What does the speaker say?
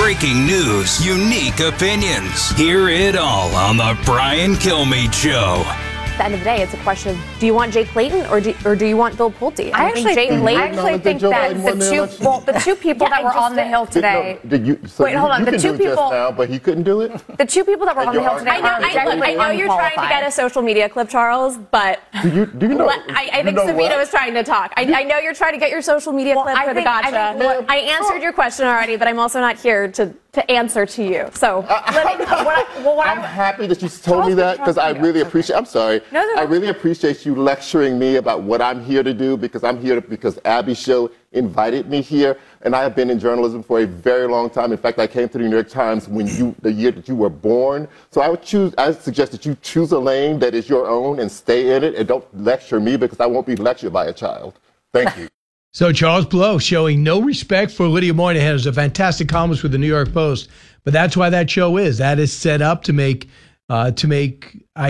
Breaking news, unique opinions. Hear it all on the Brian Kilmeade Show. At the end of the day, it's a question of, do you want Jay Clayton or do you want Bill Pulte? I actually think that the two people that were on the Hill today. Wait, hold on. The two people just now, but he couldn't do it. The two people that were on the Hill today. I know you're trying to get a social media clip, Charles, but do you know? I think Savita was trying to talk. I know you're trying to get your social media clip for the gotcha. I answered your question already, but I'm also not here to answer to you. So I'm happy that you told me that because I really appreciate. I'm sorry. No. I really appreciate you lecturing me about what I'm here to do because I'm here because Abby's show invited me here, and I have been in journalism for a very long time. In fact, I came to the New York Times the year that you were born. So I suggest that you choose a lane that is your own and stay in it, and don't lecture me because I won't be lectured by a child. Thank you. So Charles Blow showing no respect for Lydia Moynihan, who's a fantastic columnist with the New York Post, but that's why that show is. That is set up to make